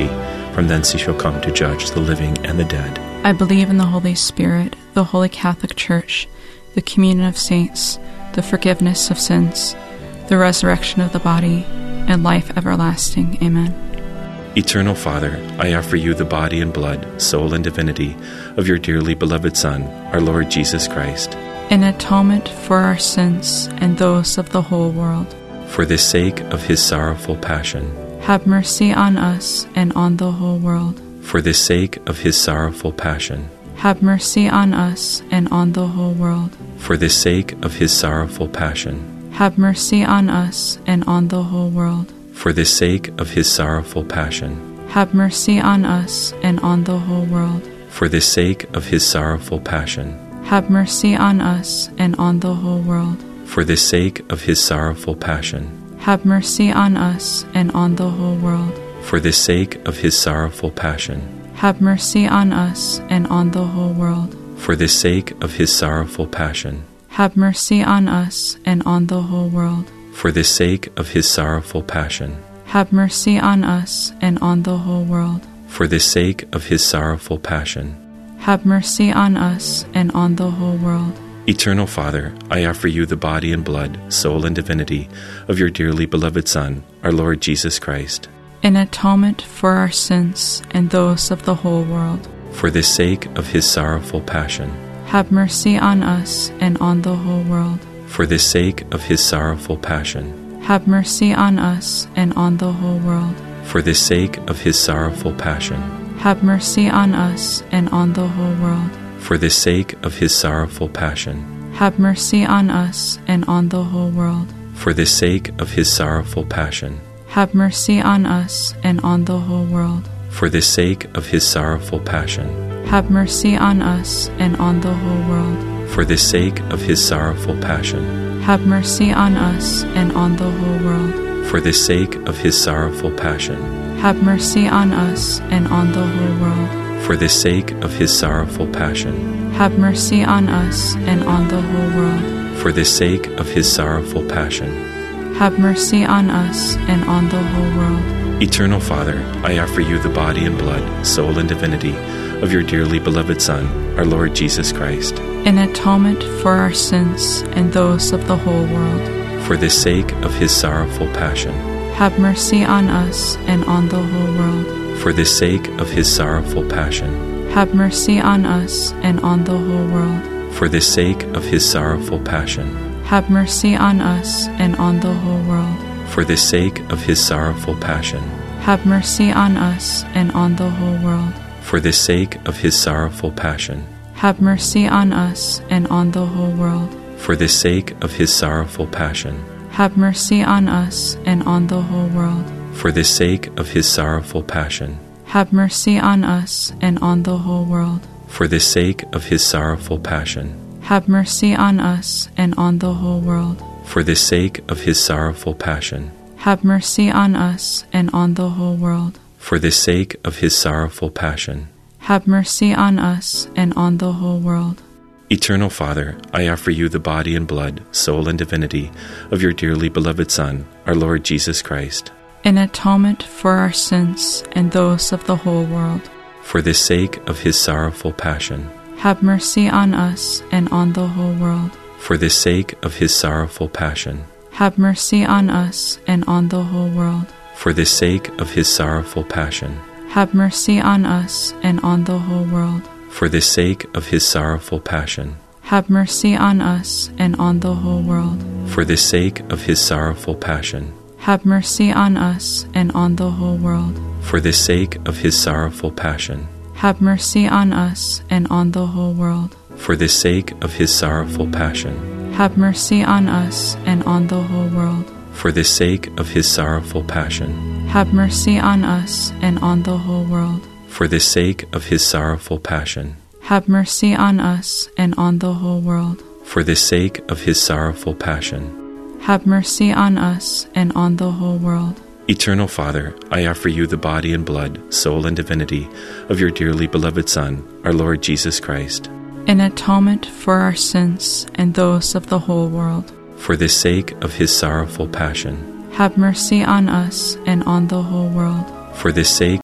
eternity. From thence he shall come to judge the living and the dead. I believe in the Holy Spirit, the Holy Catholic Church, the communion of saints, the forgiveness of sins, the resurrection of the body, and life everlasting. Amen. Eternal Father, I offer you the body and blood, soul and divinity of your dearly beloved Son, our Lord Jesus Christ, in atonement for our sins and those of the whole world. For the sake of his sorrowful passion, have mercy on us and on the whole world. For the sake of his sorrowful passion, have mercy on us and on the whole world. For the sake of his sorrowful passion, have mercy on us and on the whole world. For the sake of his sorrowful passion, have mercy on us and on the whole world. For the sake of his sorrowful passion, have mercy on us and on the whole world. For the sake of his sorrowful passion, have mercy on us and on the whole world. For the sake of his sorrowful passion, have mercy on us and on the whole world. For the sake of his sorrowful passion, have mercy on us and on the whole world. For the sake of his sorrowful passion, have mercy on us and on the whole world. For the sake of his sorrowful passion, have mercy on us and on the whole world. Eternal Father, I offer you the body and blood, soul and divinity of your dearly beloved Son, our Lord Jesus Christ, in atonement for our sins and those of the whole world. For the sake of his sorrowful passion, have mercy on us and on the whole world. For the sake of his sorrowful passion, have mercy on us and on the whole world. For the sake of his sorrowful passion, have mercy on us and on the whole world. For the sake of his sorrowful passion, have mercy on us and on the whole world. For the sake of his sorrowful passion, have mercy on us and on the whole world. For the sake of his sorrowful passion, have mercy on us and on the whole world. For the sake of his sorrowful passion, have mercy on us and on the whole world. For the sake of his sorrowful passion, have mercy on us and on the whole world. For the sake of his sorrowful passion, have mercy on us and on the whole world. For the sake of his sorrowful passion, have mercy on us and on the whole world. Eternal Father, I offer you the body and blood, soul and divinity of your dearly beloved Son, our Lord Jesus Christ, in atonement for our sins and those of the whole world. For the sake of his sorrowful passion, have mercy on us and on the whole world. For the sake of his sorrowful passion, have mercy on us and on the whole world. For the sake of his sorrowful passion, have mercy on us and on the whole world. For the sake of his sorrowful passion, have mercy on us and on the whole world. For the sake of his sorrowful passion, have mercy on us and on the whole world. For the sake of his sorrowful passion, have mercy on us and on the whole world. For the sake of his sorrowful passion, have mercy on us and on the whole world. For the sake of his sorrowful passion, have mercy on us and on the whole world. For the sake of his sorrowful passion, have mercy on us and on the whole world. For the sake of his sorrowful passion, have mercy on us and on the whole world. Eternal Father, I offer you the body and blood, soul and divinity of your dearly beloved Son, our Lord Jesus Christ, in atonement for our sins and those of the whole world. For the sake of his sorrowful passion, have mercy on us and on the whole world. For the sake of his sorrowful passion, have mercy on us and on the whole world. For the sake of his sorrowful passion, have mercy on us and on the whole world. For the sake of his sorrowful passion, have mercy on us and on the whole world. For the sake of his sorrowful passion, have mercy on us and on the whole world. For the sake of his sorrowful passion, have mercy on us and on the whole world. For the sake of his sorrowful passion, have mercy on us and on the whole world. For the sake of his sorrowful passion, have mercy on us and on the whole world. For the sake of his sorrowful passion, have mercy on us and on the whole world. For the sake of his sorrowful passion, have mercy on us and on the whole world. Eternal Father, I offer you the body and blood, soul and divinity of your dearly beloved Son, our Lord Jesus Christ, in atonement for our sins and those of the whole world. For the sake of his sorrowful passion, have mercy on us and on the whole world. For the sake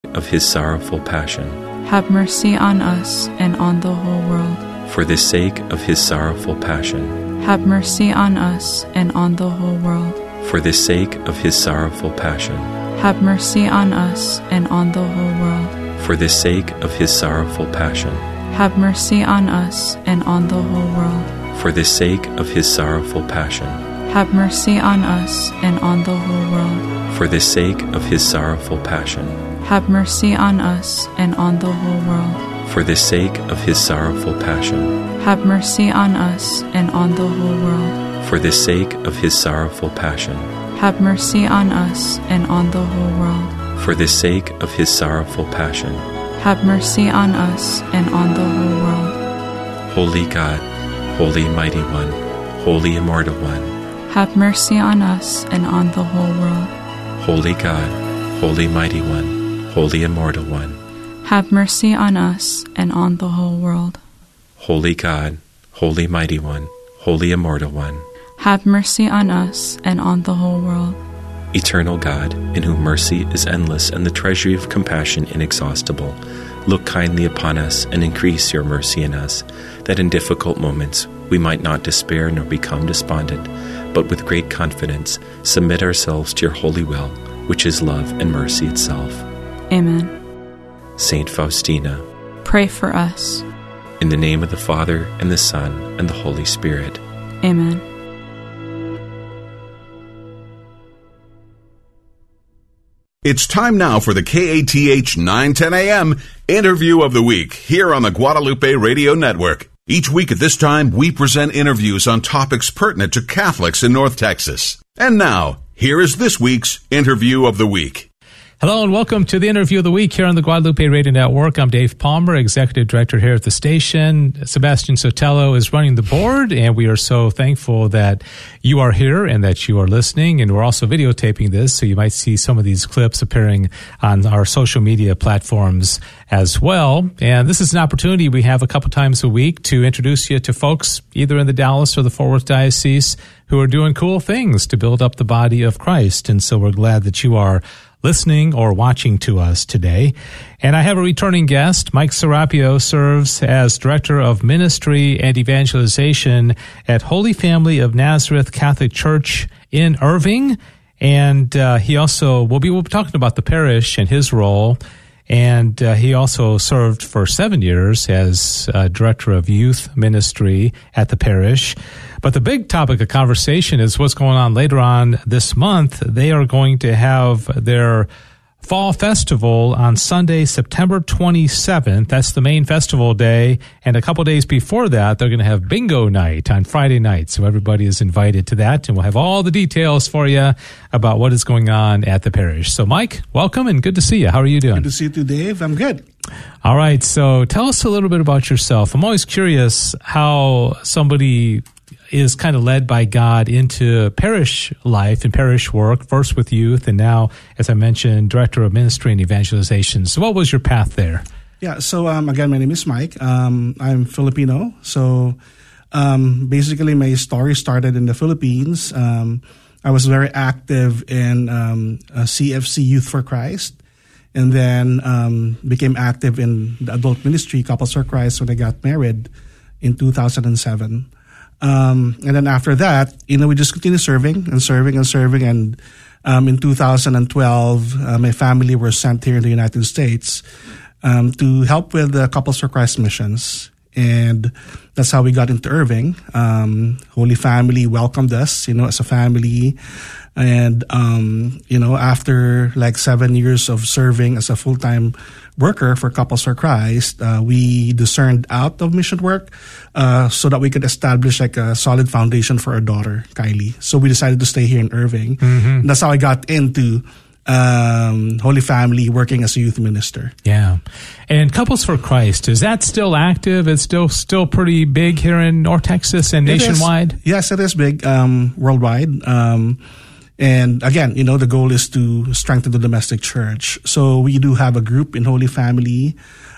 of his sorrowful passion. Have mercy on us and on the whole world. For the sake of his sorrowful passion. Have mercy on us and on the whole world. For the sake of his sorrowful passion. Have mercy on us and on the whole world. For the sake of his sorrowful passion. Have mercy on us and on the whole world. For the sake of his sorrowful passion. Have mercy on us and on the whole world. For the sake of his sorrowful passion. Have mercy on us and on the whole world. For the sake of his sorrowful passion. Have mercy on us and on the whole world. For the sake of his sorrowful passion. Have mercy on us and on the whole world. For the sake of his sorrowful passion. Have mercy on us and on the whole world. Holy God, Holy Mighty One, Holy Immortal One. Have mercy on us and on the whole world. Holy God, Holy Mighty One, Holy Immortal One. Have mercy on us and on the whole world. Holy God, Holy Mighty One, Holy Immortal One. Have mercy on us and on the whole world. Eternal God, in whom mercy is endless and the treasury of compassion inexhaustible, look kindly upon us and increase your mercy in us, that in difficult moments we might not despair nor become despondent, but with great confidence submit ourselves to your holy will, which is love and mercy itself. Amen. Saint Faustina, pray for us. In the name of the Father, and the Son, and the Holy Spirit. Amen. It's time now for the KATH 910 AM Interview of the Week here on the Guadalupe Radio Network. Each week at this time, we present interviews on topics pertinent to Catholics in North Texas. And now, here is this week's Interview of the Week. Hello and welcome to the Interview of the Week here on the Guadalupe Radio Network. I'm Dave Palmer, Executive Director here at the station. Sebastian Sotelo is running the board, and we are so thankful that you are here and that you are listening. And we're also videotaping this, so you might see some of these clips appearing on our social media platforms as well. And this is an opportunity we have a couple times a week to introduce you to folks either in the Dallas or the Fort Worth Diocese who are doing cool things to build up the body of Christ. And so we're glad that you are listening or watching to us today. And I have a returning guest. Mike Serapio serves as Director of Ministry and Evangelization at Holy Family of Nazareth Catholic Church in Irving. And he also, we'll be talking about the parish and his role. And he also served for 7 years as Director of Youth Ministry at the parish. But the big topic of conversation is what's going on later on this month. They are going to have their fall festival on Sunday, September 27th. That's the main festival day. And a couple days before that, they're going to have bingo night on Friday night. So everybody is invited to that. And we'll have all the details for you about what is going on at the parish. So, Mike, welcome and good to see you. How are you doing? Good to see you too, Dave. I'm good. All right. So tell us a little bit about yourself. I'm always curious how somebody is kind of led by God into parish life and parish work, first with youth, and now, as I mentioned, Director of Ministry and Evangelization. So what was your path there? Yeah, so again, my name is Mike. I'm Filipino. So basically my story started in the Philippines. I was very active in CFC Youth for Christ, and then became active in the adult ministry, Couples for Christ, when I got married in 2007. And then after that, we just continued serving. And in 2012, my family were sent here in the United States to help with the Couples for Christ missions. And that's how we got into Irving. Holy Family welcomed us, as a family. And, after like 7 years of serving as a full-time worker for Couples for Christ, we discerned out of mission work so that we could establish like a solid foundation for our daughter, Kylie. So we decided to stay here in Irving. Mm-hmm. And that's how I got into Holy Family, working as a youth minister. Yeah. And Couples for Christ, is that still active? It's still pretty big here in North Texas and nationwide? Yes, it is big worldwide. And again, the goal is to strengthen the domestic church. So we do have a group in Holy Family,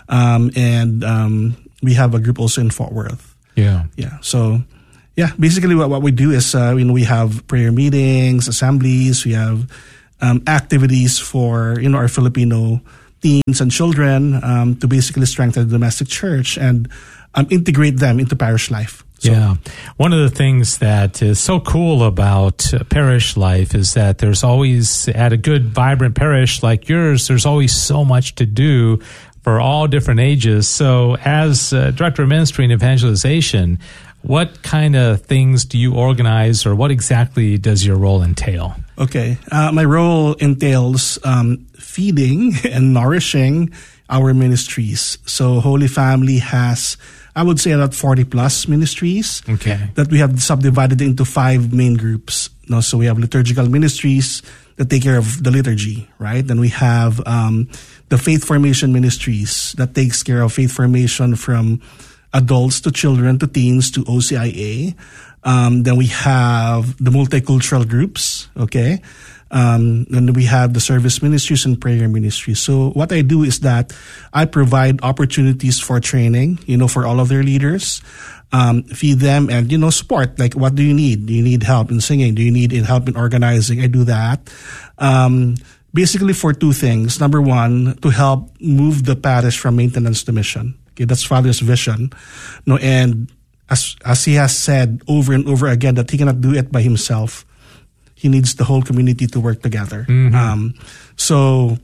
and we have a group also in Fort Worth. Yeah. Yeah. So, yeah, basically what we do is, we have prayer meetings, assemblies, we have activities for, our Filipino teens and children to basically strengthen the domestic church and integrate them into parish life. So, yeah. One of the things that is so cool about parish life is that there's always, at a good, vibrant parish like yours, there's always so much to do for all different ages. So as Director of Ministry and Evangelization, what kind of things do you organize, or what exactly does your role entail? Okay. My role entails feeding and nourishing our ministries. So Holy Family has, I would say, about 40 plus ministries that we have subdivided into 5 main groups. So we have liturgical ministries that take care of the liturgy, right? Then we have the faith formation ministries that takes care of faith formation from adults to children to teens to OCIA. Then we have the multicultural groups, okay? And we have the service ministries and prayer ministries. So what I do is that I provide opportunities for training, for all of their leaders, feed them and, support. Like, what do you need? Do you need help in singing? Do you need help in organizing? I do that. Basically for 2 things. Number 1, to help move the parish from maintenance to mission. Okay, that's Father's vision. And as he has said over and over again that he cannot do it by himself. He needs the whole community to work together. Mm-hmm. So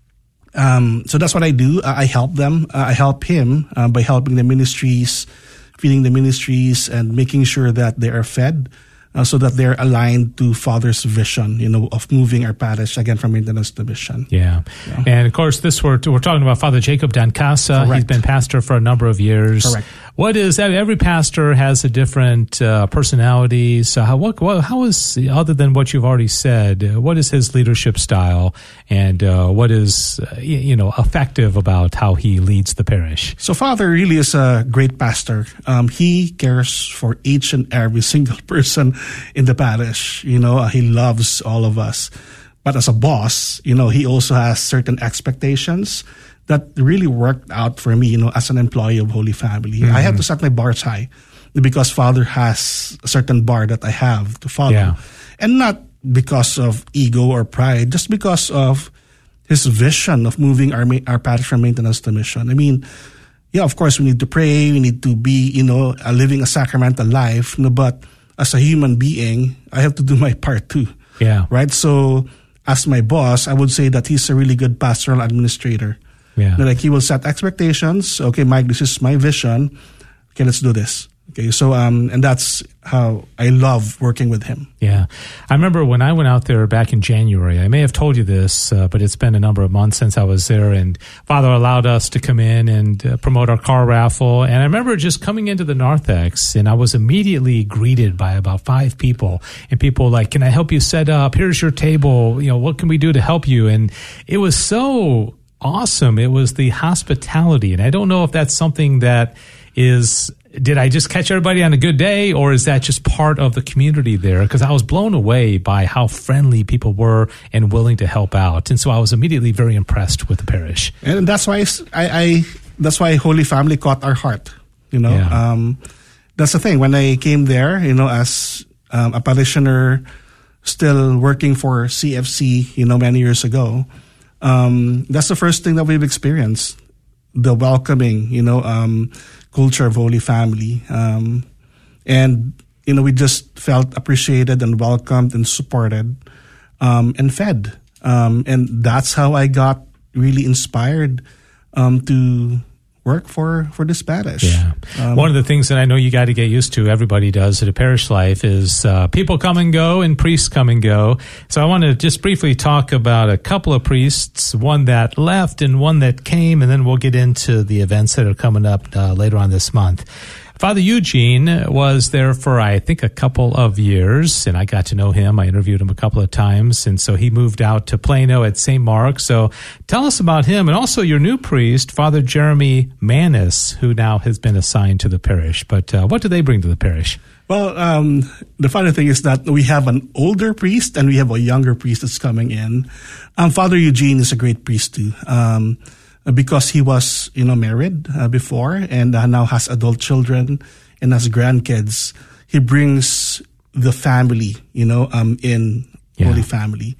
that's what I do. I help them. I help him by helping the ministries, feeding the ministries, and making sure that they are fed, so that they're aligned to Father's vision, of moving our parish again from maintenance to mission. Yeah. And of course, we're talking about Father Jacob Dancasa. Correct. He's been pastor for a number of years. Correct. What is that? Every pastor has a different personality. So how is, other than what you've already said, what is his leadership style, and what is effective about how he leads the parish? So Father really is a great pastor. He cares for each and every single person in the parish. He loves all of us. But as a boss, he also has certain expectations that really worked out for me, as an employee of Holy Family. Mm-hmm. I have to set my bars high because Father has a certain bar that I have to follow. Yeah. And not because of ego or pride, just because of his vision of moving our parish from maintenance to mission. I mean, of course, we need to pray, we need to be, living a sacramental life, but as a human being, I have to do my part too. Yeah. Right? So as my boss, I would say that he's a really good pastoral administrator. Yeah. Like, he will set expectations. Okay, Mike, this is my vision. Okay, let's do this. Okay, so and that's how I love working with him. Yeah. I remember when I went out there back in January, I may have told you this, but it's been a number of months since I was there, and Father allowed us to come in and promote our car raffle. And I remember just coming into the narthex, and I was immediately greeted by about 5 people, and people like, can I help you set up? Here's your table. What can we do to help you? And it was so awesome. It was the hospitality. And I don't know if that's something that is, did I just catch everybody on a good day, or is that just part of the community there? Because I was blown away by how friendly people were and willing to help out. And so I was immediately very impressed with the parish. And that's why that's why Holy Family caught our heart. Yeah. That's the thing. When I came there, as a parishioner still working for CFC, many years ago, that's the first thing that we've experienced, the welcoming, culture of Holy Family. And, we just felt appreciated and welcomed and supported, and fed. And that's how I got really inspired to work for this parish. Yeah. One of the things that I know you got to get used to, everybody does at a parish life, is people come and go and priests come and go. So I want to just briefly talk about a couple of priests, one that left and one that came, and then we'll get into the events that are coming up later on this month. Father Eugene was there for, I think, a couple of years, and I got to know him. I interviewed him a couple of times, and so he moved out to Plano at St. Mark. So tell us about him, and also your new priest, Father Jeremy Manis, who now has been assigned to the parish. But what do they bring to the parish? Well, the funny thing is that we have an older priest and we have a younger priest that's coming in. Father Eugene is a great priest too. Because he was, married before and now has adult children and has grandkids, he brings the family, in Holy Family.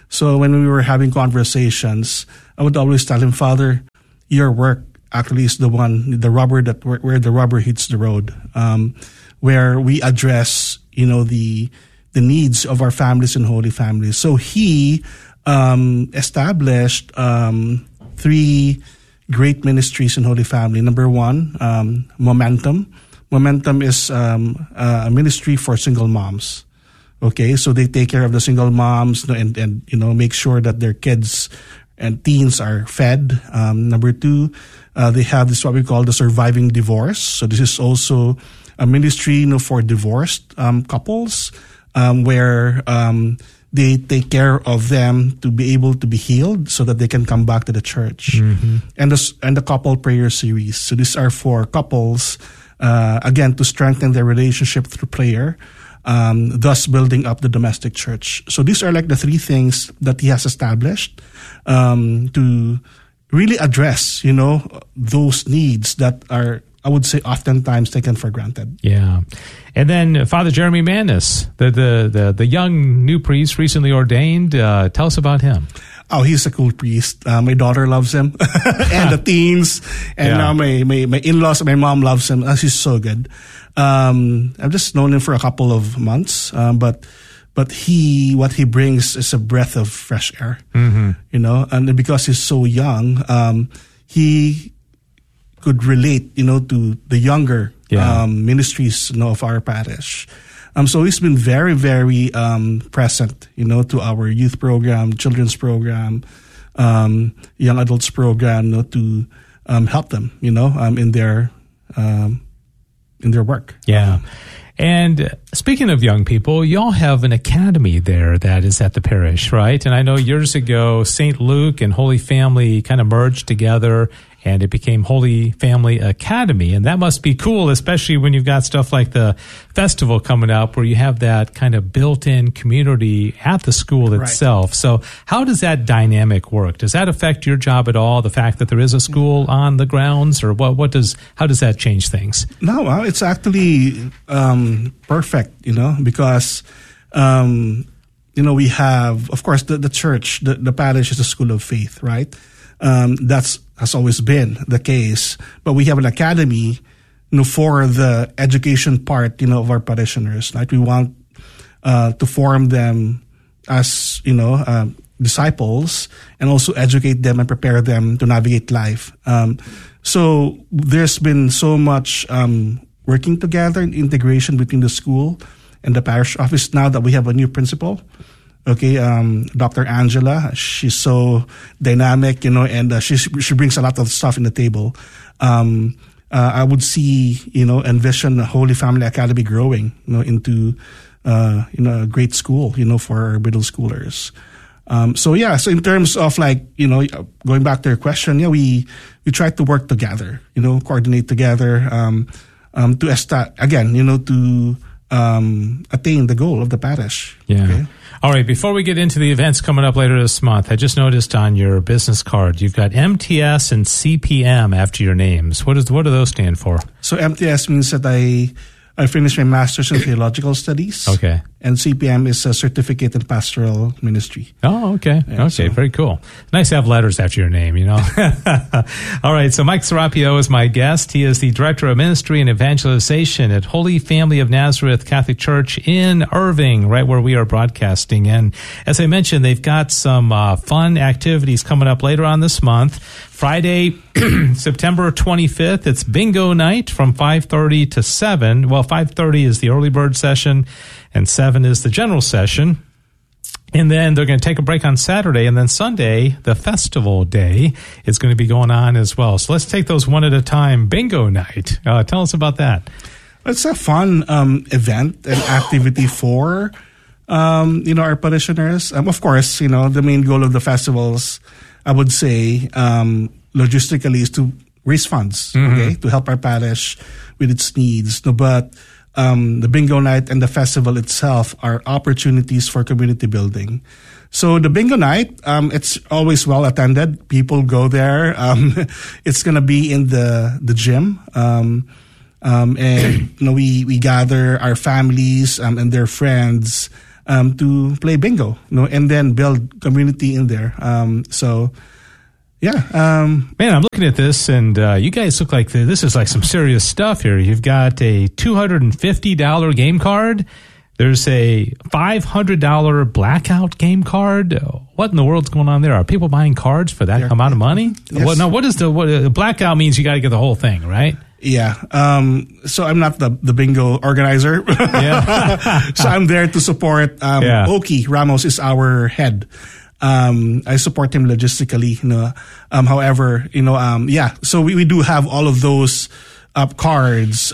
So when we were having conversations, I would always tell him, Father, your work actually is the rubber where the rubber hits the road, where we address, the needs of our families and Holy Families. So he established 3 great ministries in Holy Family. Number 1, Momentum. Momentum is a ministry for single moms. Okay, so they take care of the single moms and make sure that their kids and teens are fed. Number 2, they have this what we call the Surviving Divorce. So this is also a ministry for divorced couples, where they take care of them to be able to be healed so that they can come back to the church. Mm-hmm. And the couple prayer series. So these are for couples, again, to strengthen their relationship through prayer, thus building up the domestic church. So these are like the 3 things that he has established to really address, those needs that are, I would say, oftentimes taken for granted. Yeah. And then Father Jeremy Manis, the young new priest recently ordained. Tell us about him. Oh, he's a cool priest. My daughter loves him, and the teens, and now my in-laws, my mom loves him. He's so good. I've just known him for a couple of months, but what he brings is a breath of fresh air. Mm-hmm. And because he's so young, he could relate, to the younger ministries, of our parish. So he's been very, very present, to our youth program, children's program, young adults program, to help them, in their work. Yeah. And speaking of young people, y'all have an academy there that is at the parish, right? And I know years ago, St. Luke and Holy Family kind of merged together, and it became Holy Family Academy. And that must be cool, especially when you've got stuff like the festival coming up where you have that kind of built-in community at the school itself. Right. So how does that dynamic work? Does that affect your job at all, the fact that there is a school on the grounds? Or how does that change things? No, it's actually perfect, because we have, of course, the church, the parish is a school of faith, right? Has always been the case, but we have an academy, for the education part, of our parishioners. Like we want to form them as disciples, and also educate them and prepare them to navigate life. So there's been so much working together and integration between the school and the parish office now that we have a new principal. Okay, Dr. Angela, she's so dynamic, and she brings a lot of stuff in the table. I would see, envision the Holy Family Academy growing, into, a great school, for our middle schoolers. So in terms of going back to your question, we try to work together, coordinate together, to attain the goal of the parish. Yeah. Okay? All right, before we get into the events coming up later this month, I just noticed on your business card, you've got MTS and CPM after your names. What do those stand for? So MTS means that I finished my Master's in Theological Studies. Okay. And CPM is a Certificate in Pastoral Ministry. Oh, okay. Yeah, okay, very cool. Nice to have letters after your name, All right, so Mike Serapio is my guest. He is the Director of Ministry and Evangelization at Holy Family of Nazareth Catholic Church in Irving, right where we are broadcasting. And as I mentioned, they've got some fun activities coming up later on this month. Friday, September 25th, it's bingo night from 5:30 to 7. Well, 5:30 is the early bird session, and 7 is the general session. And then they're going to take a break on Saturday, and then Sunday, the festival day, is going to be going on as well. So let's take those one at a time. Bingo night. Tell us about that. It's a fun event and activity for our parishioners. Of course, the main goal of the festivals, I would say, logistically, is to raise funds, okay, to help our parish with its needs. But the bingo night and the festival itself are opportunities for community building. So the bingo night, it's always well attended. People go there. It's going to be in the gym. And we gather our families and their friends to play bingo, and then build community in there. Yeah. Man, I'm looking at this, and you guys look like this is like some serious stuff here. You've got a $250 game card. There's a $500 blackout game card. What in the world's going on there? Are people buying cards for that amount of money? Yes. Well, now, what blackout means? You got to get the whole thing, right? Yeah. So I'm not the bingo organizer. Yeah. So I'm there to support. Oki Ramos is our head. I support him logistically. However, So we do have all of those cards.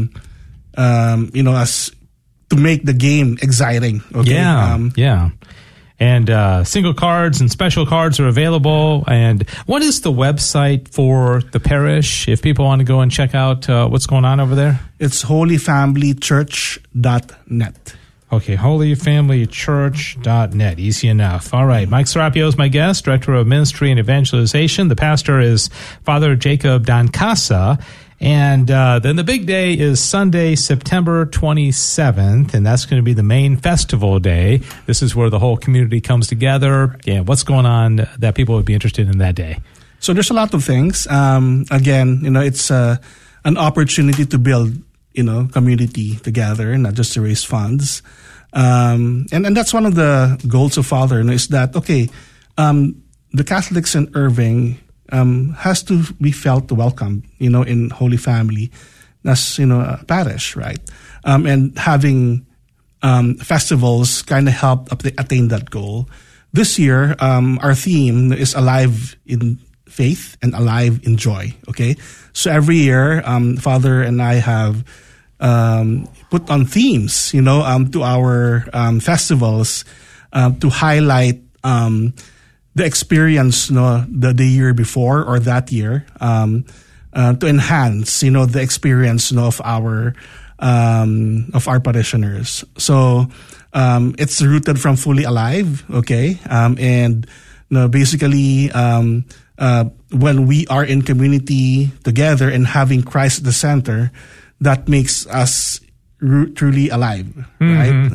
As to make the game exciting. Okay? Yeah. And single cards and special cards are available. And what is the website for the parish if people want to go and check out what's going on over there? It's holyfamilychurch.net. Okay, holyfamilychurch.net. Easy enough. All right, Mike Serapio is my guest, Director of Ministry and Evangelization. The pastor is Father Jacob Dancasa. And then the big day is Sunday, September 27th, and that's going to be the main festival day. This is where the whole community comes together. Yeah, what's going on that people would be interested in that day? So there's a lot of things. Again, it's an opportunity to build, community together, not just to raise funds. And that's one of the goals of Father, is that, the Catholics in Irving has to be felt welcome, in Holy Family, as, a parish, right? And having festivals kind of help attain that goal. This year, our theme is Alive in Faith and Alive in Joy, okay? So every year, Father and I have put on themes, to our festivals to highlight the experience, the year before or that year, to enhance, the experience, of our parishioners. So it's rooted from Fully Alive, okay, and basically when we are in community together and having Christ at the center, that makes us truly alive, right?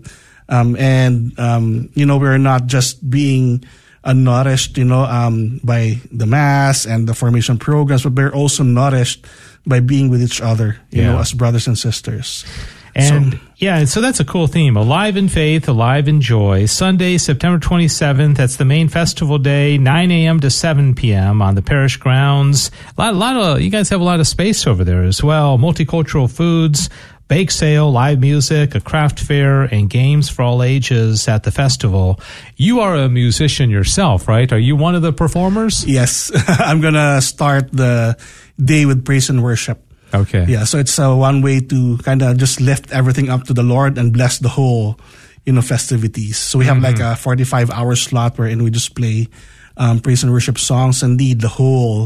We're not just being nourished, by the Mass and the formation programs, but we're also nourished by being with each other, as brothers and sisters. And so that's a cool theme. Alive in Faith, Alive in Joy. Sunday, September 27th. That's the main festival day, 9 a.m. to 7 p.m. on the parish grounds. You guys have a lot of space over there as well. Multicultural foods, bake sale, live music, a craft fair, and games for all ages at the festival. You are a musician yourself, right? Are you one of the performers? Yes. I'm going to start the day with praise and worship. Okay. Yeah, so it's one way to kind of just lift everything up to the Lord and bless the whole, festivities. So we have like a 45-hour slot wherein we just play praise and worship songs and lead the whole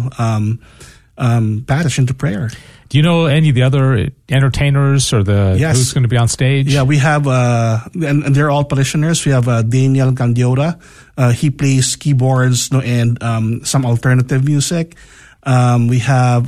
parish into prayer. Do you know any of the other entertainers or who's going to be on stage? Yeah, we have, and they're all parishioners. We have Daniel Candiota. He plays keyboards and some alternative music. We have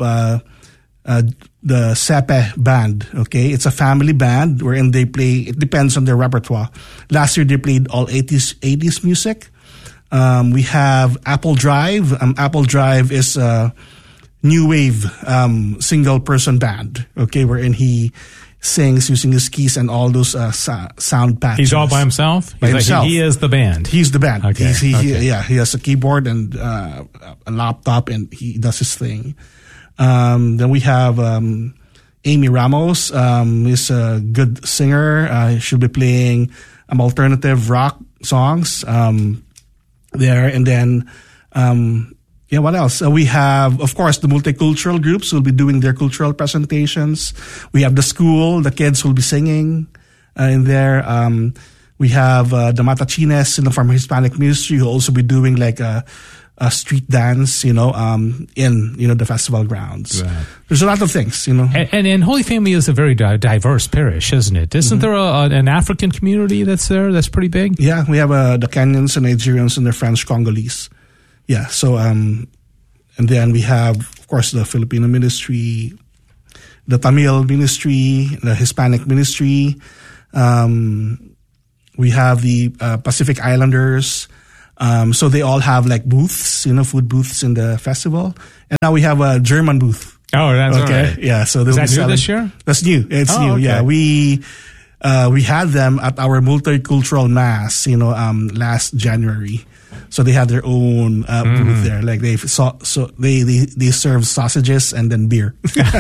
the Sepe band, okay? It's a family band wherein they play, it depends on their repertoire. Last year they played all 80s music. We have Apple Drive. Apple Drive is a new wave single person band, okay, wherein he sings using his keys and all those sound patches. He's all by himself? He is the band. He's the band. Okay. He has a keyboard and a laptop and he does his thing. Then we have Amy Ramos. Is a good singer. She'll be playing alternative rock songs there. And then, what else? We have, of course, the multicultural groups will be doing their cultural presentations. We have the school. The kids will be singing in there. We have the Matachines from Hispanic Ministry who will also be doing like a street dance, in the festival grounds. Right. There's a lot of things, And Holy Family is a very diverse parish, isn't it? Isn't there an African community that's there that's pretty big? Yeah, we have the Kenyans and Nigerians and the French Congolese. Yeah, so, and then we have, of course, the Filipino ministry, the Tamil ministry, the Hispanic ministry, We have the Pacific Islanders. So they all have like booths, food booths in the festival. And now we have a German booth. Oh, that's okay. Right. Yeah. So is that new this year? That's new. It's new. Okay. Yeah. We had them at our multicultural mass, last January. So they had their own booth there. Like they serve sausages and then beer.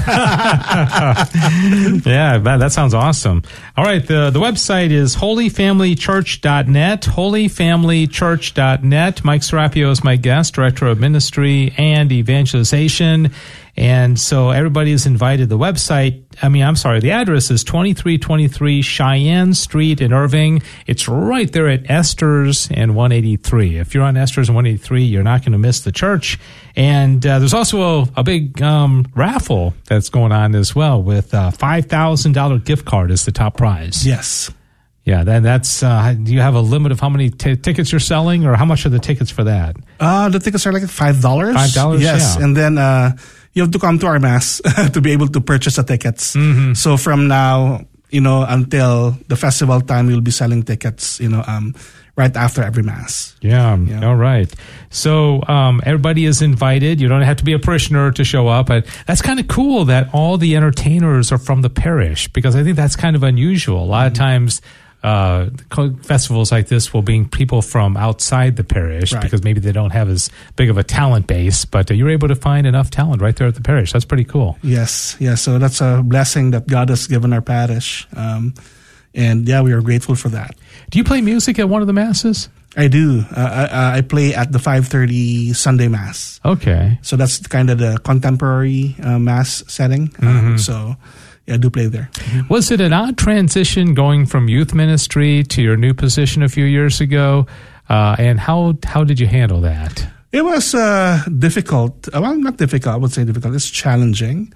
Yeah, that sounds awesome. All right, the website is holyfamilychurch.net, holyfamilychurch.net. Mike Serapio is my guest, Director of Ministry and Evangelization. And so everybody is invited. The address is 2323 Cheyenne Street in Irving. It's right there at Esther's and 183. If you're on Esther's and 183, you're not going to miss the church. And there's also a big raffle that's going on as well with a $5,000 gift card as the top prize. Yes. Yeah, that's. Do you have a limit of how many tickets you're selling, or how much are the tickets for that? The tickets are like $5. $5, yes. Yeah. And then you have to come to our mass to be able to purchase the tickets. Mm-hmm. So from now, until the festival time, we'll be selling tickets, right after every mass. Yeah. All right. So everybody is invited. You don't have to be a parishioner to show up. But that's kind of cool that all the entertainers are from the parish, because I think that's kind of unusual. A lot of times festivals like this will bring people from outside the parish, right, because maybe they don't have as big of a talent base, but you're able to find enough talent right there at the parish. That's pretty cool. Yes. So that's a blessing that God has given our parish. And yeah, we are grateful for that. Do you play music at one of the masses? I do. I play at the 5:30 Sunday Mass. Okay. So that's kind of the contemporary Mass setting. So yeah, I do play there. Was it an odd transition going from youth ministry to your new position a few years ago? And how did you handle that? It was difficult. Well, not difficult. I would say difficult. It's challenging.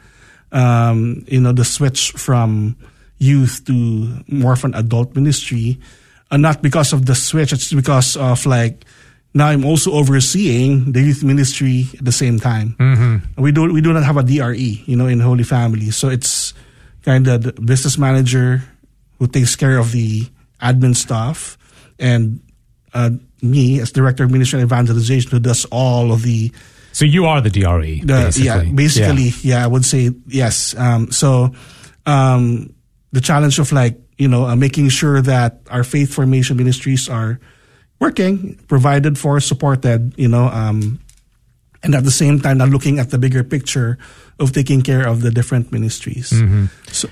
The switch from youth to more of an adult ministry. Not because of the switch. It's because of now I'm also overseeing the youth ministry at the same time. Mm-hmm. We do not have a DRE, in Holy Family. So it's kind of the business manager who takes care of the admin stuff, and me as Director of Ministry and Evangelization who does all of the... So you are the DRE, basically. Yeah, I would say yes. So the challenge of making sure that our faith formation ministries are working, provided for, supported, and at the same time, not looking at the bigger picture of taking care of the different ministries. Mm-hmm. So,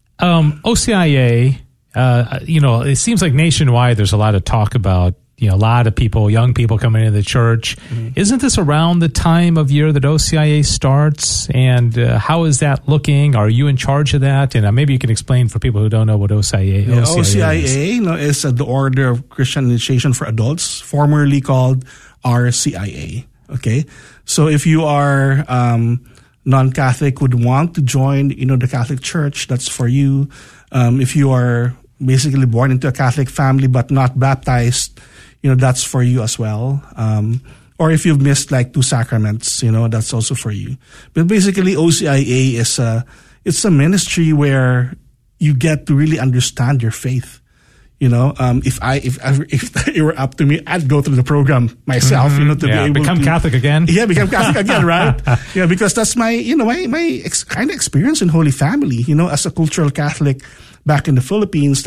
OCIA, it seems like nationwide there's a lot of talk about, a lot of people, young people coming into the church. Mm-hmm. Isn't this around the time of year that OCIA starts? And how is that looking? Are you in charge of that? And maybe you can explain for people who don't know what OCIA is. OCIA is the Order of Christian Initiation for Adults, formerly called RCIA. Okay, so if you are non-Catholic, would want to join, the Catholic Church, that's for you. If you are basically born into a Catholic family but not baptized, that's for you as well. Or if you've missed 2 sacraments, that's also for you. But basically, OCIA is it's a ministry where you get to really understand your faith. If it were up to me, I'd go through the program myself, to be able to become Catholic again. Yeah, become Catholic again, right? Yeah, because that's my kind of experience in Holy Family. As a cultural Catholic back in the Philippines,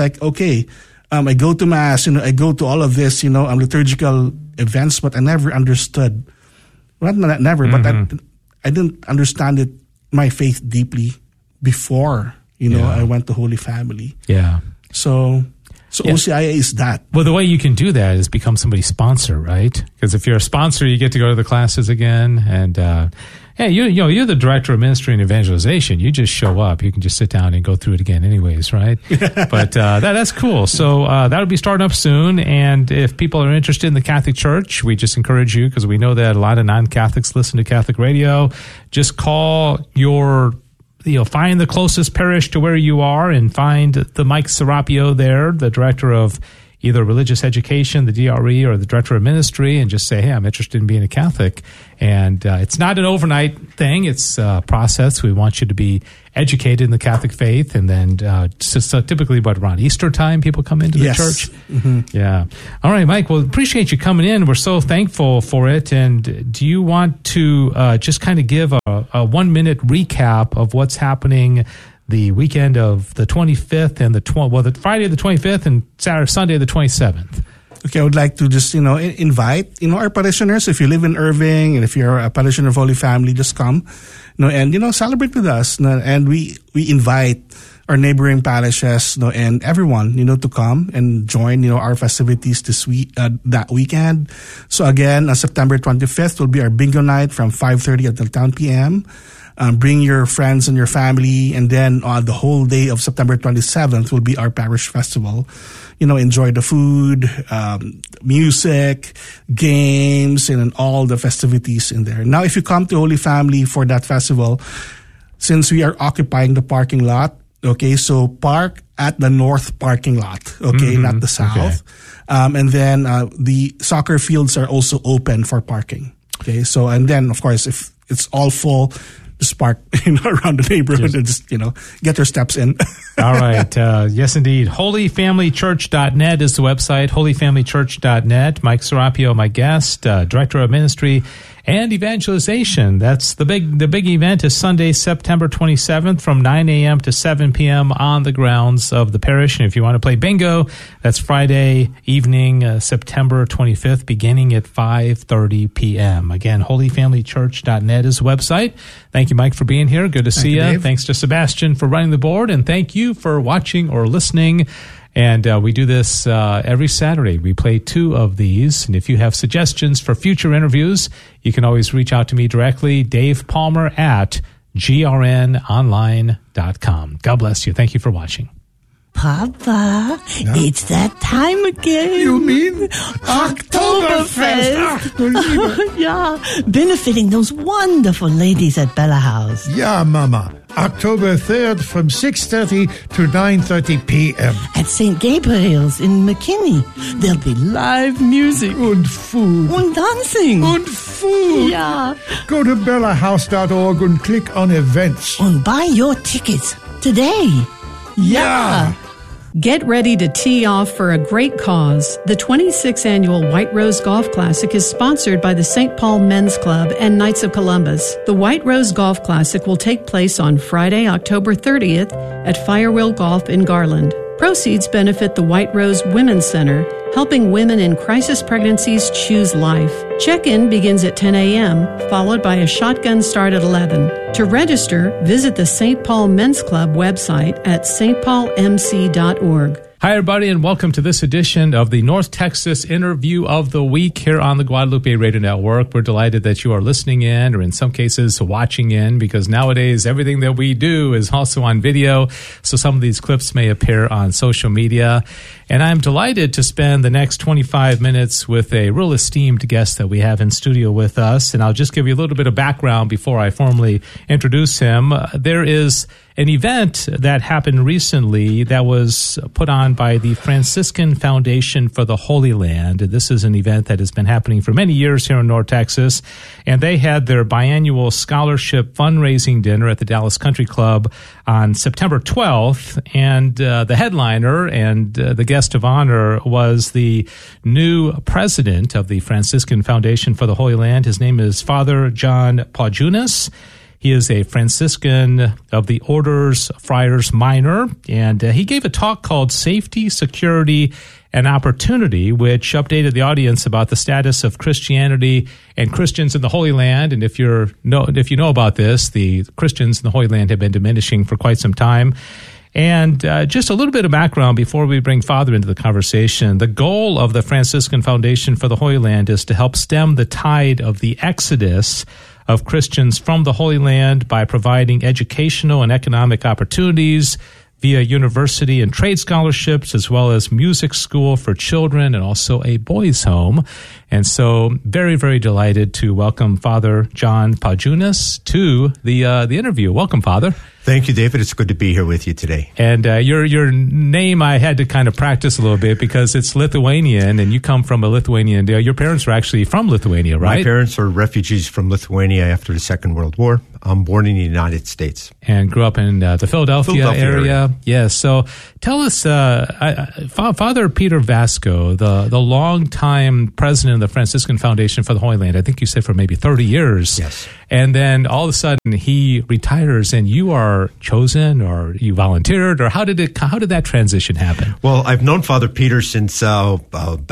I go to Mass, I go to all of this, liturgical events, but I never understood. Well, not never, but I didn't understand my faith deeply before, I went to Holy Family. Yeah. So OCIA is that. Well, the way you can do that is become somebody's sponsor, right? Because if you're a sponsor, you get to go to the classes again. And you're the Director of Ministry and Evangelization. You just show up. You can just sit down and go through it again anyways, right? But that's cool. So that'll be starting up soon. And if people are interested in the Catholic Church, we just encourage you, because we know that a lot of non-Catholics listen to Catholic radio. Just call find the closest parish to where you are and find the Mike Serapio there, the Director of either religious education, the DRE, or the director of ministry, and just say, hey, I'm interested in being a Catholic. And it's not an overnight thing. It's a process. We want you to be educated in the Catholic faith. And then so typically, around Easter time, people come into the church? Mm-hmm. Yeah. All right, Mike, well, appreciate you coming in. We're so thankful for it. And do you want to just kind of give a 1-minute recap of what's happening the weekend of the 25th and the Friday the 25th and Sunday the 27th? Okay, I would like to just, invite, our parishioners. If you live in Irving and if you're a parishioner of Holy Family, just come, and, celebrate with us. And we invite our neighboring parishes, and everyone, to come and join, our festivities this week, that weekend. So again, September 25th will be our bingo night from 5:30 until 10 p.m. Bring your friends and your family, and then the whole day of September 27th will be our parish festival. Enjoy the food, music, games, and all the festivities in there. Now, if you come to Holy Family for that festival, since we are occupying the parking lot, okay, so park at the north parking lot, okay, not the south. Okay. And then the soccer fields are also open for parking. Okay, so, and then, of course, if it's all full, just park around the neighborhood and just, get your steps in. All right. Yes, indeed. HolyFamilyChurch.net is the website, HolyFamilyChurch.net. Mike Serapio, my guest, Director of Ministry and Evangelization. That's the big event is Sunday, September 27th from 9 a.m. to 7 p.m. on the grounds of the parish. And if you want to play bingo, that's Friday evening, September 25th, beginning at 5:30 p.m. Again, HolyFamilyChurch.net is the website. Thank you, Mike, for being here. Good to see you. Dave. Thanks to Sebastian for running the board, and thank you for watching or listening. And we do this every Saturday. We play 2 of these. And if you have suggestions for future interviews, you can always reach out to me directly, Dave Palmer at grnonline.com. God bless you. Thank you for watching. Papa, it's that time again. You mean Oktoberfest? Yeah, benefiting those wonderful ladies at Bella House. Yeah, Mama. October 3rd from 6:30 to 9:30 p.m. At St. Gabriel's in McKinney. There'll be live music. And food. And dancing. And food. Yeah. Go to bellahouse.org and click on events. And buy your tickets today. Yeah. Get ready to tee off for a great cause. The 26th Annual White Rose Golf Classic is sponsored by the St. Paul Men's Club and Knights of Columbus. The White Rose Golf Classic will take place on Friday, October 30th at Firewheel Golf in Garland. Proceeds benefit the White Rose Women's Center, helping women in crisis pregnancies choose life. Check-in begins at 10 a.m., followed by a shotgun start at 11. To register, visit the St. Paul Men's Club website at stpaulmc.org. Hi, everybody, and welcome to this edition of the North Texas Interview of the Week here on the Guadalupe Radio Network. We're delighted that you are listening in, or in some cases watching in, because nowadays everything that we do is also on video, so some of these clips may appear on social media. And I'm delighted to spend the next 25 minutes with a real esteemed guest that we have in studio with us. And I'll just give you a little bit of background before I formally introduce him. There is an event that happened recently that was put on by the Franciscan Foundation for the Holy Land. This is an event that has been happening for many years here in North Texas, and they had their biannual scholarship fundraising dinner at the Dallas Country Club on September 12th, and the headliner and the guest of honor was the new president of the Franciscan Foundation for the Holy Land. His name is Father John Paujunas. He is a Franciscan of the Orders Friars Minor, and he gave a talk called Safety, Security, and Opportunity, which updated the audience about the status of Christianity and Christians in the Holy Land. And if you know about this, the Christians in the Holy Land have been diminishing for quite some time. And just a little bit of background before we bring Father into the conversation. The goal of the Franciscan Foundation for the Holy Land is to help stem the tide of the exodus of Christians from the Holy Land by providing educational and economic opportunities via university and trade scholarships, as well as music school for children and also a boys' home. And so very, very delighted to welcome Father John Paujunas to the interview. Welcome, Father. Thank you, David. It's good to be here with you today. And your name, I had to kind of practice a little bit because it's Lithuanian, and you come from a Lithuanian. Your parents were actually from Lithuania, right? My parents are refugees from Lithuania after the Second World War. I'm born in the United States. And grew up in the Philadelphia area. Yes. So tell us, Father Peter Vasco, the longtime president of the Franciscan Foundation for the Holy Land, I think you said for maybe 30 years. Yes. And then all of a sudden he retires and you are chosen, or you volunteered, or how did that transition happen? Well, I've known Father Peter since about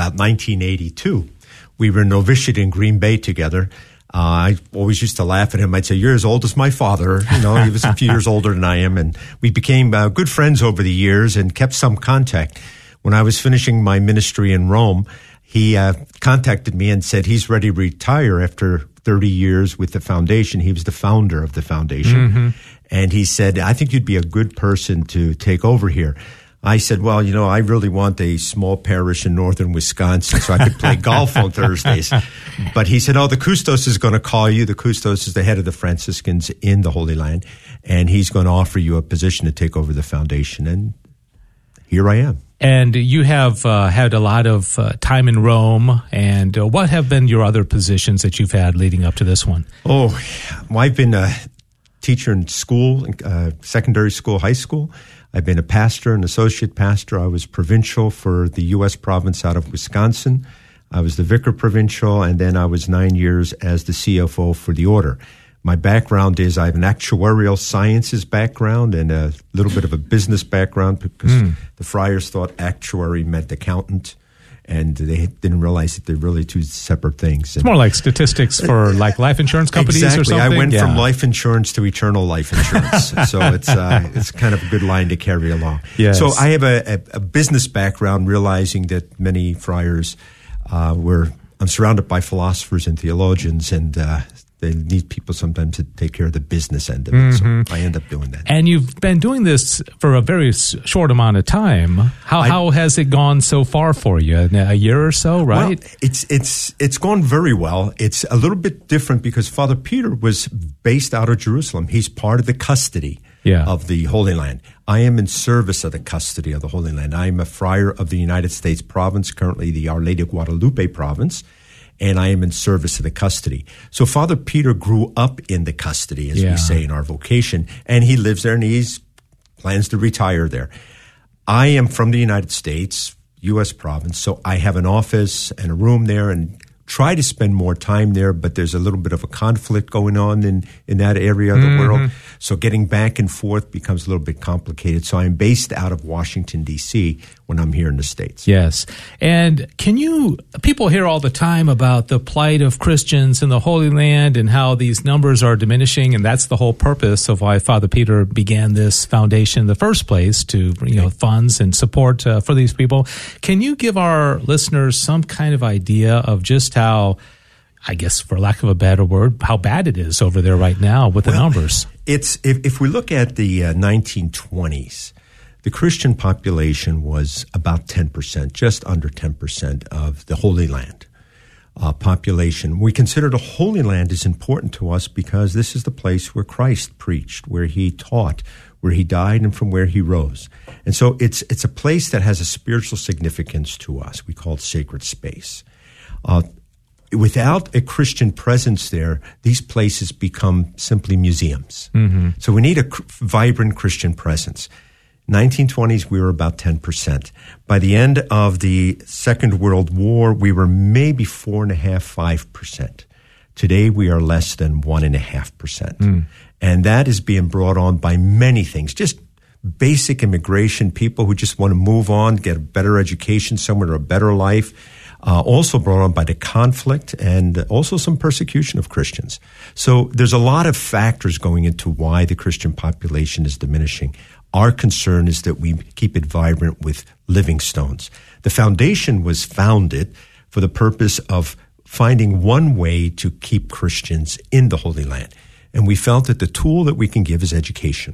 1982. We were novitiate in Green Bay together. I always used to laugh at him. I'd say, "You're as old as my father." You know, he was a few years older than I am. And we became good friends over the years and kept some contact. When I was finishing my ministry in Rome, he contacted me and said he's ready to retire after 30 years with the foundation. He was the founder of the foundation. Mm-hmm. And he said, "I think you'd be a good person to take over here." I said, "Well, you know, I really want a small parish in northern Wisconsin so I could play golf on Thursdays." But he said, "Oh, the Custos is going to call you. The Custos is the head of the Franciscans in the Holy Land, and he's going to offer you a position to take over the foundation." And here I am. And you have had a lot of time in Rome. And what have been your other positions that you've had leading up to this one? Oh, well, I've been a teacher in school, secondary school, high school. I've been a pastor, an associate pastor. I was provincial for the U.S. province out of Wisconsin. I was the vicar provincial, and then I was 9 years as the CFO for the order. My background is I have an actuarial sciences background and a little bit of a business background because the friars thought actuary meant accountant, and they didn't realize that they're really two separate things. It's more like statistics for like life insurance companies or something. I went from life insurance to eternal life insurance. So it's kind of a good line to carry along. Yes. So I have a business background, realizing that many friars I'm surrounded by philosophers and theologians, and they need people sometimes to take care of the business end of it. So I end up doing that. And you've been doing this for a very short amount of time. How has it gone so far for you? A year or so, right? Well, it's gone very well. It's a little bit different because Father Peter was based out of Jerusalem. He's part of the custody of the Holy Land. I am in service of the custody of the Holy Land. I am a friar of the United States province, currently the Our Lady of Guadalupe province, and I am in service of the custody. So Father Peter grew up in the custody, as we say in our vocation, and he lives there and he plans to retire there. I am from the United States, U.S. province, so I have an office and a room there and try to spend more time there, but there's a little bit of a conflict going on in that area of the world. So getting back and forth becomes a little bit complicated. So I'm based out of Washington, D.C. when I'm here in the States. Yes. And people hear all the time about the plight of Christians in the Holy Land and how these numbers are diminishing, and that's the whole purpose of why Father Peter began this foundation in the first place, to funds and support for these people. Can you give our listeners some kind of idea of just how, I guess for lack of a better word, how bad it is over there right now with the numbers? If we look at the 1920s, the Christian population was about 10%, just under 10% of the Holy Land population. We consider the Holy Land is important to us because this is the place where Christ preached, where he taught, where he died, and from where he rose. And so it's a place that has a spiritual significance to us. We call it sacred space. Without a Christian presence there, these places become simply museums. So we need a vibrant Christian presence. 1920s, we were about 10%. By the end of the Second World War, we were maybe 4.5%, 5%. Today, we are less than 1.5%. And that is being brought on by many things, just basic immigration, people who just want to move on, get a better education somewhere, a better life. Also brought on by the conflict and also some persecution of Christians. So there's a lot of factors going into why the Christian population is diminishing. Our concern is that we keep it vibrant with living stones. The foundation was founded for the purpose of finding one way to keep Christians in the Holy Land. And we felt that the tool that we can give is education.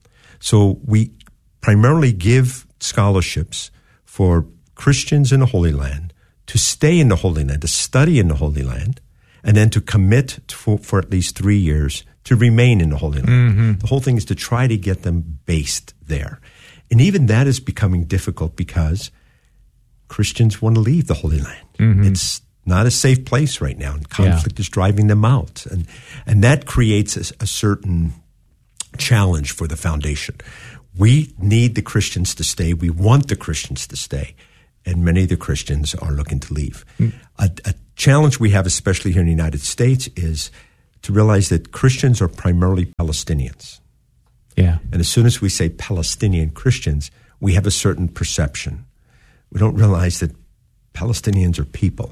So we primarily give scholarships for Christians in the Holy Land to stay in the Holy Land, to study in the Holy Land, and then to commit for at least 3 years to remain in the Holy Land. The whole thing is to try to get them based there. And even that is becoming difficult because Christians want to leave the Holy Land. It's not a safe place right now, and conflict is driving them out. And that creates a certain challenge for the foundation. We need the Christians to stay. We want the Christians to stay. And many of the Christians are looking to leave. A challenge we have, especially here in the United States, is to realize that Christians are primarily Palestinians. Yeah. And as soon as we say Palestinian Christians, we have a certain perception. We don't realize that Palestinians are people.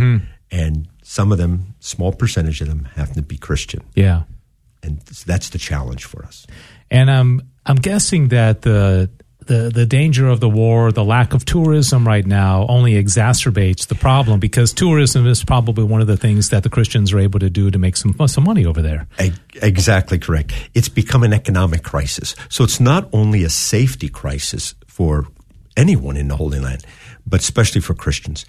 And some of them, small percentage of them, happen to be Christian. Yeah. And that's the challenge for us. And I'm guessing that the danger of the war, the lack of tourism right now, only exacerbates the problem, because tourism is probably one of the things that the Christians are able to do to make some money over there. Exactly correct. It's become an economic crisis. So it's not only a safety crisis for anyone in the Holy Land, but especially for Christians.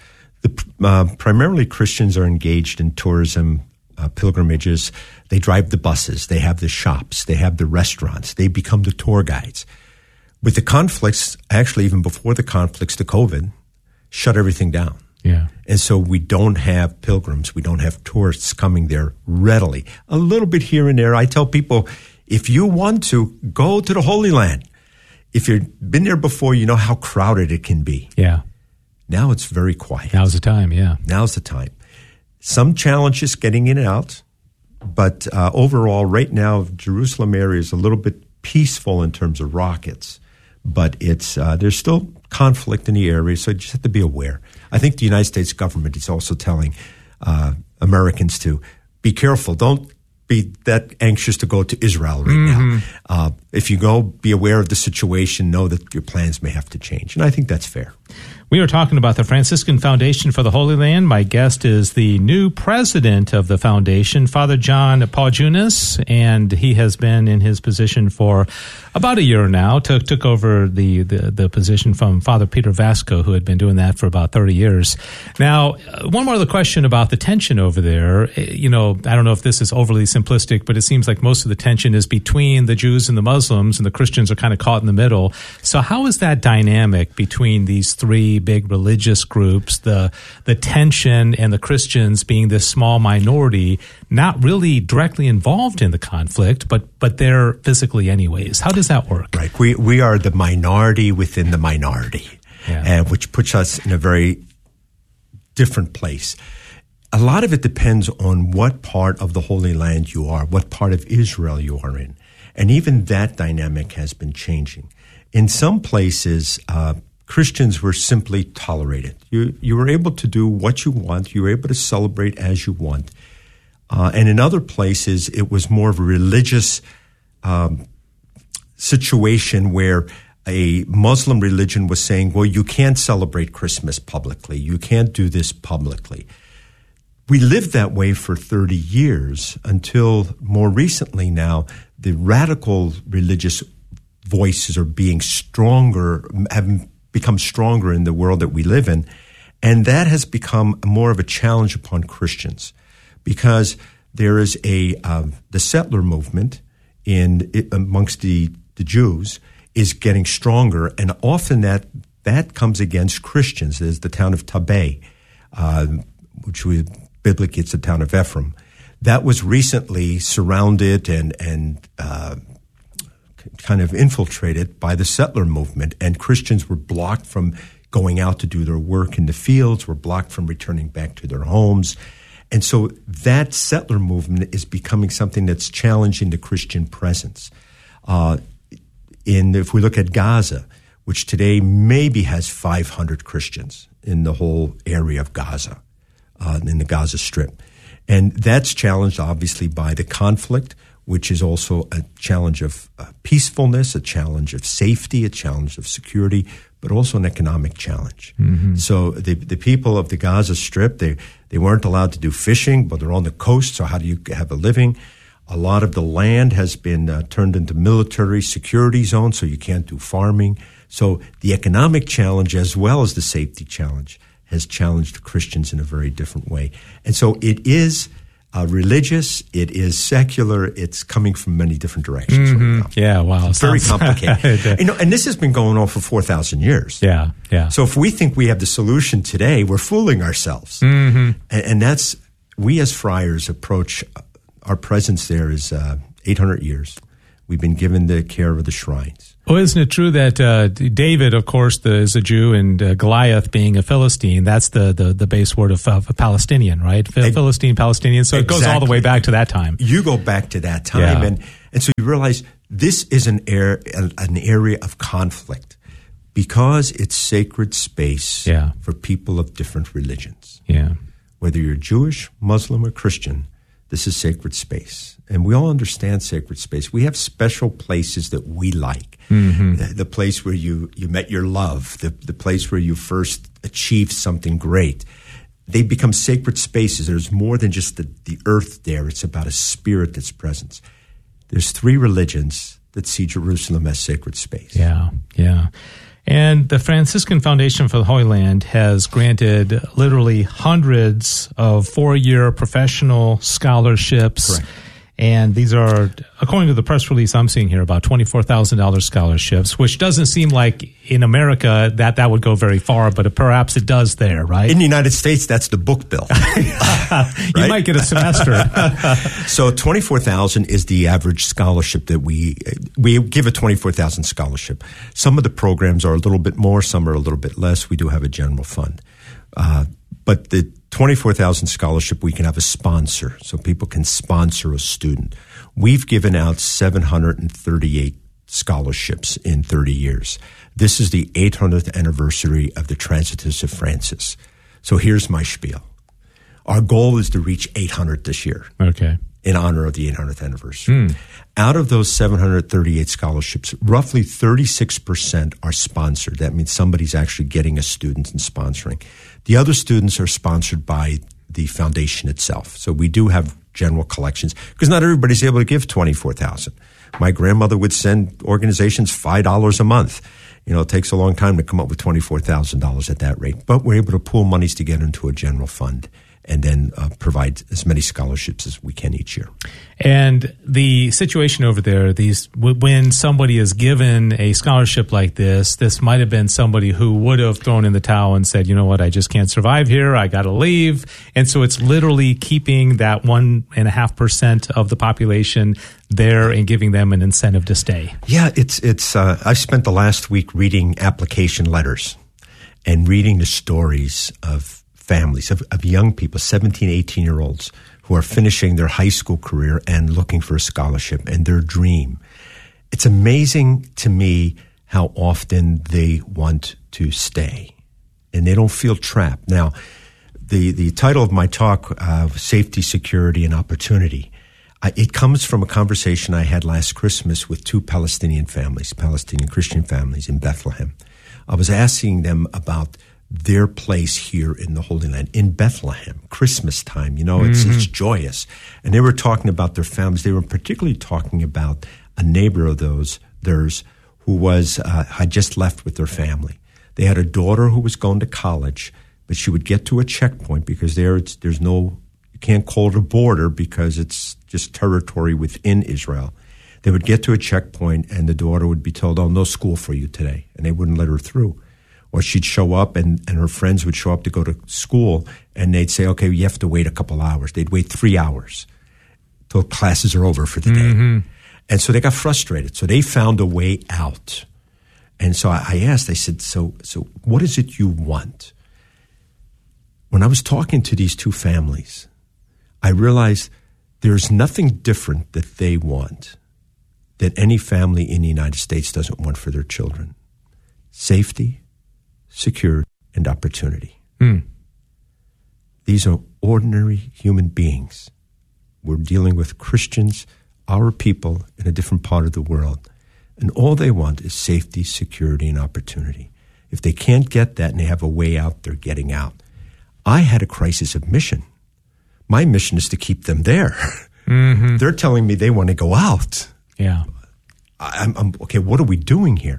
Primarily Christians are engaged in tourism, pilgrimages. They drive the buses. They have the shops. They have the restaurants. They become the tour guides. With the conflicts, actually even before the conflicts, the COVID shut everything down. Yeah. And so we don't have pilgrims. We don't have tourists coming there readily. A little bit here and there. I tell people, if you want to, go to the Holy Land. If you've been there before, you know how crowded it can be. Yeah. Now it's very quiet. Now's the time, yeah. Now's the time. Some challenges getting in and out, but overall, right now, Jerusalem area is a little bit peaceful in terms of rockets, but it's there's still conflict in the area, so you just have to be aware. I think the United States government is also telling Americans to be careful. Don't be that anxious to go to Israel right now. If you go, be aware of the situation, know that your plans may have to change, and I think that's fair. We are talking about the Franciscan Foundation for the Holy Land. My guest is the new president of the foundation, Father John Paujunas, and he has been in his position for about a year now. Took over the position from Father Peter Vasco, who had been doing that for about 30 years. Now, one more other question about the tension over there. You know, I don't know if this is overly simplistic, but it seems like most of the tension is between the Jews and the Muslims, and the Christians are kind of caught in the middle. So how is that dynamic between these three big religious groups, the tension and the Christians being this small minority, not really directly involved in the conflict, but they're physically anyways? How does that work? Right. We are the minority within the minority, and which puts us in a very different place. A lot of it depends on what part of the Holy Land you are, what part of Israel you are in. And even that dynamic has been changing. In some places, Christians were simply tolerated. You were able to do what you want. You were able to celebrate as you want. And in other places, it was more of a religious situation where a Muslim religion was saying, well, you can't celebrate Christmas publicly. You can't do this publicly. We lived that way for 30 years until more recently now, the radical religious voices are being stronger, have become stronger in the world that we live in. And that has become more of a challenge upon Christians because there is the settler movement amongst the Jews is getting stronger. And often that comes against Christians. There's the town of Tabay, which biblically it's the town of Ephraim. That was recently surrounded and kind of infiltrated by the settler movement, and Christians were blocked from going out to do their work in the fields, were blocked from returning back to their homes. And so that settler movement is becoming something that's challenging the Christian presence. If we look at Gaza, which today maybe has 500 Christians in the whole area of Gaza, in the Gaza Strip. And that's challenged, obviously, by the conflict, which is also a challenge of peacefulness, a challenge of safety, a challenge of security, but also an economic challenge. So the people of the Gaza Strip, they weren't allowed to do fishing, but they're on the coast, so how do you have a living? A lot of the land has been turned into military security zones, so you can't do farming. So the economic challenge as well as the safety challenge has challenged Christians in a very different way. And so it is religious, it is secular, it's coming from many different directions right now. Yeah, wow. It's very complicated. And this has been going on for 4,000 years. Yeah. So if we think we have the solution today, we're fooling ourselves. And that's, we as friars approach, our presence there is 800 years. We've been given the care of the shrines. Well, isn't it true that David, of course, is a Jew, and Goliath being a Philistine, that's the base word of Palestinian, right? Philistine, Palestinian. So it goes all the way back to that time. You go back to that time, and so you realize this is an area of conflict because it's sacred space for people of different religions. Yeah. Whether you're Jewish, Muslim, or Christian, this is sacred space. And we all understand sacred space. We have special places that we like. The place where you met your love, the place where you first achieved something great. They become sacred spaces. There's more than just the earth there. It's about a spirit that's present. There's 3 religions that see Jerusalem as sacred space. Yeah. And the Franciscan Foundation for the Holy Land has granted literally hundreds of 4-year professional scholarships. Correct. And these are, according to the press release I'm seeing here, about $24,000 scholarships, which doesn't seem like in America that would go very far, but perhaps it does there, right? In the United States, that's the book bill. You might get a semester. So $24,000 is the average scholarship that we give a $24,000 scholarship. Some of the programs are a little bit more, some are a little bit less. We do have a general fund. But the $24,000 scholarship, we can have a sponsor, so people can sponsor a student. We've given out 738 scholarships in 30 years. This is the 800th anniversary of the Transitus of Francis. So here's my spiel. Our goal is to reach 800 this year. Okay. In honor of the 800th anniversary. Out of those 738 scholarships, roughly 36% are sponsored. That means somebody's actually getting a student and sponsoring. The other students are sponsored by the foundation itself. So we do have general collections because not everybody's able to give $24,000. My grandmother would send organizations $5 a month. It takes a long time to come up with $24,000 at that rate. But we're able to pool monies to get into a general fund and then provide as many scholarships as we can each year. And the situation over there, when somebody is given a scholarship like this might have been somebody who would have thrown in the towel and said, you know what, I just can't survive here, I got to leave. And so it's literally keeping that 1.5% of the population there and giving them an incentive to stay. Yeah, it's. I spent the last week reading application letters and reading the stories of families, of young people, 17, 18-year-olds, who are finishing their high school career and looking for a scholarship and their dream. It's amazing to me how often they want to stay and they don't feel trapped. Now, the title of my talk, Safety, Security, and Opportunity, it comes from a conversation I had last Christmas with 2 Palestinian families, Palestinian Christian families in Bethlehem. I was asking them about their place here in the Holy Land, in Bethlehem, Christmas time, it's joyous. And they were talking about their families. They were particularly talking about a neighbor of theirs who was had just left with their family. They had a daughter who was going to college, but she would get to a checkpoint because there's no, you can't call it a border because it's just territory within Israel. They would get to a checkpoint and the daughter would be told, no school for you today, and they wouldn't let her through. Or she'd show up and her friends would show up to go to school and they'd say, okay, you have to wait a couple hours. They'd wait 3 hours till classes are over for the day. And so they got frustrated. So they found a way out. And so I asked, I said, so what is it you want? When I was talking to these 2 families, I realized there's nothing different that they want that any family in the United States doesn't want for their children. Safety, security, and opportunity. These are ordinary human beings. We're dealing with Christians, our people in a different part of the world. And all they want is safety, security, and opportunity. If they can't get that and they have a way out, they're getting out. I had a crisis of mission. My mission is to keep them there. They're telling me they want to go out. Yeah. I'm okay, what are we doing here?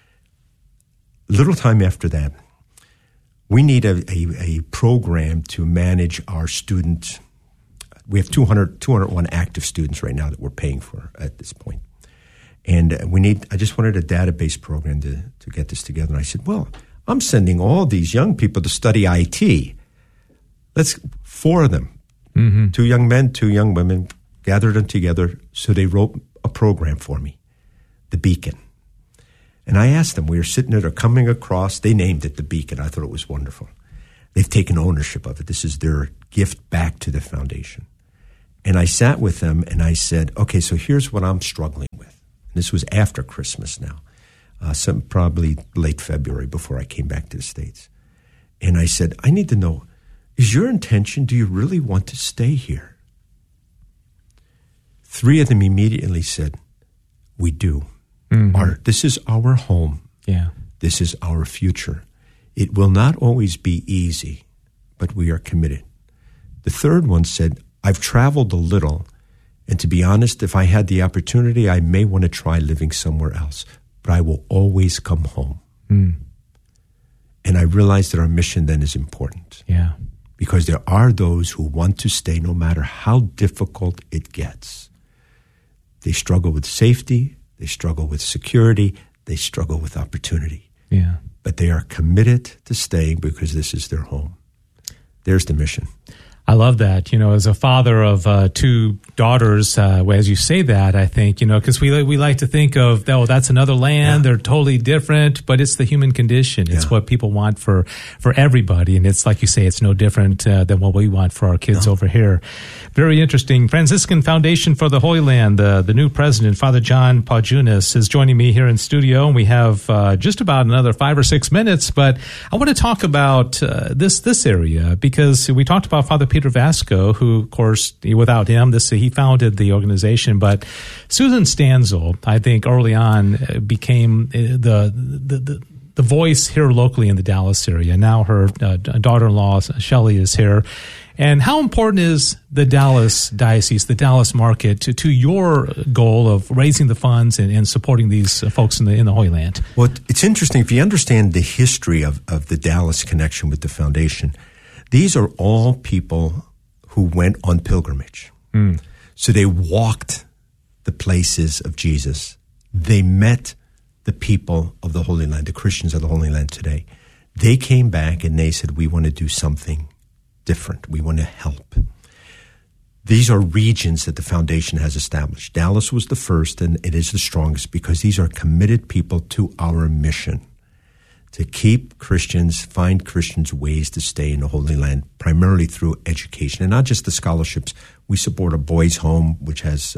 Little time after that, we need a program to manage our student We have 201 active students right now that we're paying for at this point. And I just wanted a database program to get this together. And I said, well, I'm sending all these young people to study IT. Let's 4 of them, 2 young men, 2 young women, gathered them together. So they wrote a program for me, The Beacon. And I asked them, we were sitting there, coming across, they named it The Beacon. I thought it was wonderful. They've taken ownership of it. This is their gift back to the foundation. And I sat with them and I said, okay, so here's what I'm struggling with. This was after Christmas now, probably late February before I came back to the States. And I said, I need to know, is your intention, do you really want to stay here? 3 of them immediately said, we do. This is our home. Yeah. This is our future. It will not always be easy, but we are committed. The 3rd one said, I've traveled a little, and to be honest, if I had the opportunity, I may want to try living somewhere else, but I will always come home. And I realized that our mission then is important. Yeah. Because there are those who want to stay no matter how difficult it gets. They struggle with safety, they struggle with security, they struggle with opportunity. Yeah. But they are committed to staying because this is their home. There's the mission. I love that. As a father of 2 daughters, as you say that, I think, because we like to think of, that's another land. Yeah. They're totally different, but it's the human condition. It's what people want for everybody. And it's like you say, it's no different than what we want for our kids over here. Very interesting. Franciscan Foundation for the Holy Land, the new president, Father John Paujunas, is joining me here in studio. And we have just about another 5 or 6 minutes, but I want to talk about this area because we talked about Father Peter Vasco, who, of course, without him, he founded the organization. But Susan Stanzel, I think, early on became the voice here locally in the Dallas area. Now her daughter-in-law, Shelley, is here. And how important is the Dallas diocese, the Dallas market, to your goal of raising the funds and supporting these folks in the Holy Land? Well, it's interesting. If you understand the history of the Dallas connection with the foundation, these are all people who went on pilgrimage. So they walked the places of Jesus. They met the people of the Holy Land, the Christians of the Holy Land today. They came back and they said, we want to do something different. We want to help. These are regions that the foundation has established. Dallas was the first, and it is the strongest because these are committed people to our mission. To keep Christians, find Christians ways to stay in the Holy Land, primarily through education. And not just the scholarships. We support a boys' home, which has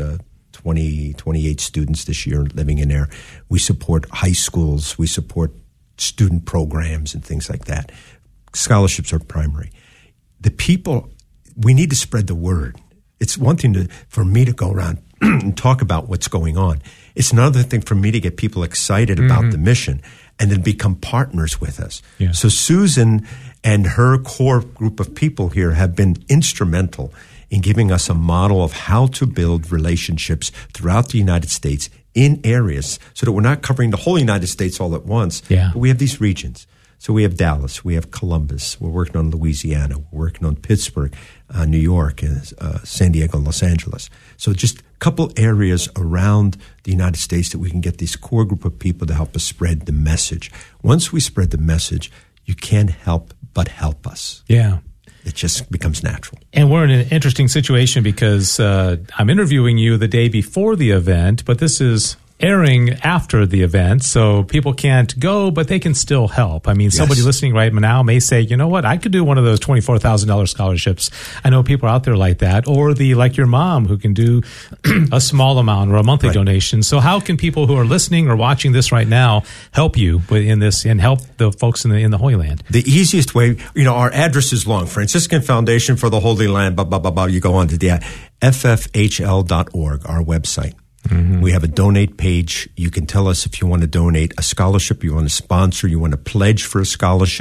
28 students this year living in there. We support high schools. We support student programs and things like that. Scholarships are primary. The people, we need to spread the word. It's one thing for me to go around and talk about what's going on. It's another thing for me to get people excited about the mission and then become partners with us. Yeah. So Susan and her core group of people here have been instrumental in giving us a model of how to build relationships throughout the United States in areas so that we're not covering the whole United States all at once. Yeah. But we have these regions. So we have Dallas, we have Columbus, we're working on Louisiana, we're working on Pittsburgh, New York, San Diego, Los Angeles. So just a couple areas around the United States that we can get this core group of people to help us spread the message. Once we spread the message, you can't help but help us. Yeah. It just becomes natural. And we're in an interesting situation because I'm interviewing you the day before the event, but this is airing after the event, so people can't go, but they can still help. I mean, somebody listening right now may say, you know what, I could do one of those $24,000 scholarships. I know people out there like that, or like your mom who can do a small amount or a monthly donation. So how can people who are listening or watching this right now help you in this and help the folks in the Holy Land? The easiest way, our address is long, Franciscan Foundation for the Holy Land, blah, blah, blah, blah. You go on to the ffhl.org, our website. Mm-hmm. We have a donate page. You can tell us if you want to donate a scholarship, you want to sponsor, you want to pledge for a scholarship,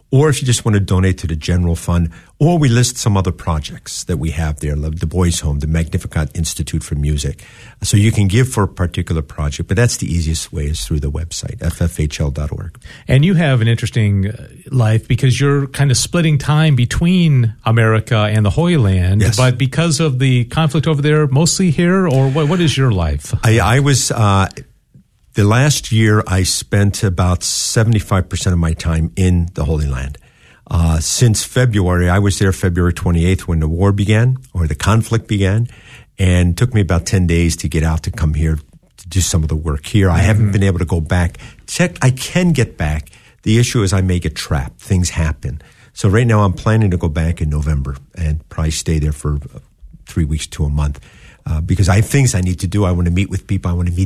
or if you just want to donate to the general fund, or we list some other projects that we have there, like the Boys Home, the Magnificat Institute for Music. So you can give for a particular project, but that's the easiest way is through the website, ffhl.org. And you have an interesting life because you're kind of splitting time between America and the Holy Land, yes. But because of the conflict over there, mostly here, or what is your life? I was... The last year, I spent about 75% of my time in the Holy Land. Since February, I was there February 28th when the war began, or the conflict began, and it took me about 10 days to get out to come here to do some of the work here. I haven't been able to go back. I can get back. The issue is I may get trapped. Things happen. So right now, I'm planning to go back in November and probably stay there for 3 weeks to a month. Because I have things I need to do. I want to meet with people. I want to meet